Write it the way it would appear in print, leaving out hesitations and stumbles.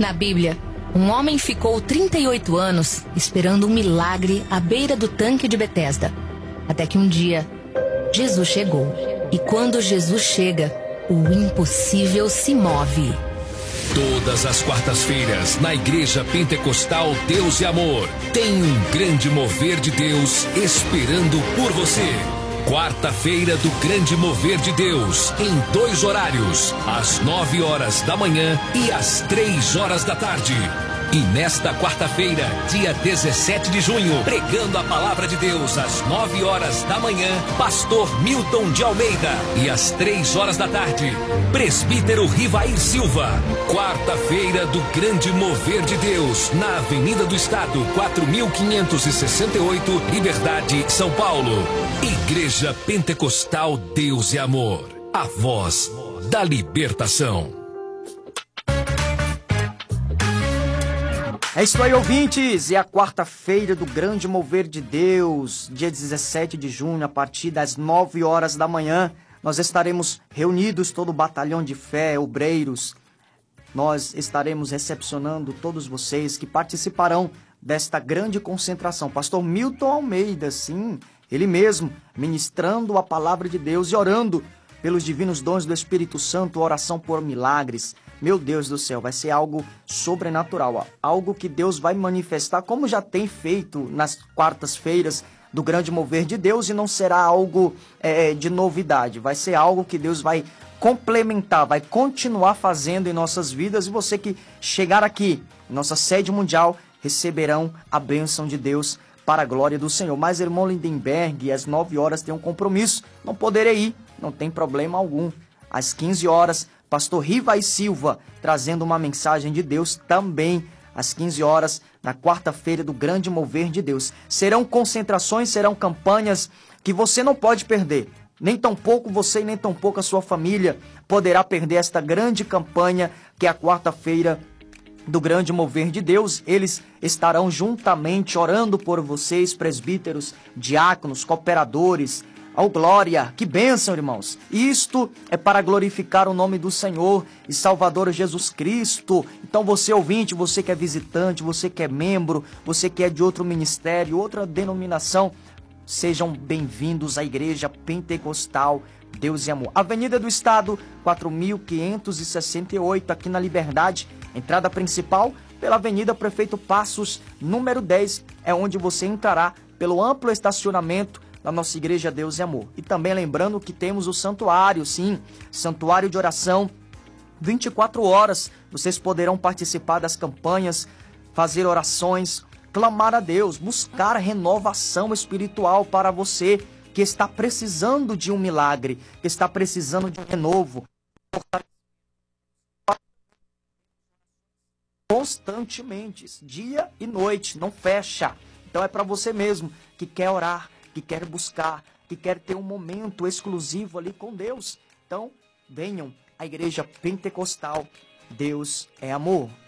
Na Bíblia, um homem ficou 38 anos esperando um milagre à beira do tanque de Betesda. Até que um dia, Jesus chegou. E quando Jesus chega, o impossível se move. Todas as quartas-feiras, na Igreja Pentecostal Deus e Amor, tem um grande mover de Deus esperando por você. Quarta-feira do Grande Mover de Deus, em 2 horários, às 9 horas da manhã e às 3 horas da tarde. E nesta quarta-feira, dia 17 de junho, pregando a palavra de Deus às 9 horas da manhã, pastor Milton de Almeida. E às 3 horas da tarde, presbítero Rivair Silva. Quarta-feira do Grande Mover de Deus, na Avenida do Estado, 4568, Liberdade, São Paulo. Igreja Pentecostal Deus e Amor, a voz da libertação. É isso aí, ouvintes, é a quarta-feira do Grande Mover de Deus, dia 17 de junho, a partir das 9 horas da manhã. Nós estaremos reunidos, todo o batalhão de fé, obreiros. Nós estaremos recepcionando todos vocês que participarão desta grande concentração. Pastor Milton Almeida, sim, ele mesmo, ministrando a palavra de Deus e orando pelos divinos dons do Espírito Santo, oração por milagres. Meu Deus do céu, vai ser algo sobrenatural, algo que Deus vai manifestar, como já tem feito nas quartas-feiras do Grande Mover de Deus, e não será algo de novidade, vai ser algo que Deus vai complementar, vai continuar fazendo em nossas vidas, e você que chegar aqui, nossa sede mundial, receberão a bênção de Deus para a glória do Senhor. Mas, irmão Lindenberg, às 9 horas tem um compromisso, não poderei ir, não tem problema algum. Às 15 horas, pastor Rivair Silva, trazendo uma mensagem de Deus também, às 15 horas, na quarta-feira do Grande Mover de Deus. Serão concentrações, serão campanhas que você não pode perder. Nem tampouco você e nem tampouco a sua família poderá perder esta grande campanha, que é a quarta-feira do Grande Mover de Deus. Eles estarão juntamente orando por vocês, presbíteros, diáconos, cooperadores. Oh, glória! Que bênção, irmãos! Isto é para glorificar o nome do Senhor e Salvador Jesus Cristo. Então você ouvinte, você que é visitante, você que é membro, você que é de outro ministério, outra denominação, sejam bem-vindos à Igreja Pentecostal Deus e Amor. Avenida do Estado, 4568, aqui na Liberdade. Entrada principal pela Avenida Prefeito Passos, número 10, é onde você entrará pelo amplo estacionamento da nossa Igreja Deus e Amor. E também lembrando que temos o santuário, sim, santuário de oração, 24 horas. Vocês poderão participar das campanhas, fazer orações, clamar a Deus, buscar renovação espiritual para você que está precisando de um milagre, que está precisando de um renovo. Constantemente, dia e noite, não fecha. Então é para você mesmo que quer orar, que quer buscar, que quer ter um momento exclusivo ali com Deus. Então, venham à Igreja Pentecostal Deus é Amor.